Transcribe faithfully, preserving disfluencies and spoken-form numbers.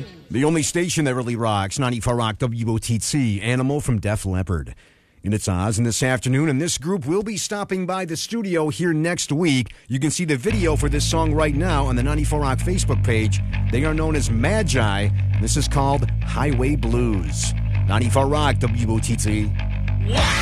The only station that really rocks, ninety-four Rock W O T C, Animal from Def Leppard. And it's Oz, and this afternoon, and this group will be stopping by the studio here next week. You can see the video for this song right now on the ninety-four Rock Facebook page. They are known as Magi. This is called Highway Blues. ninety-four Rock W O T C.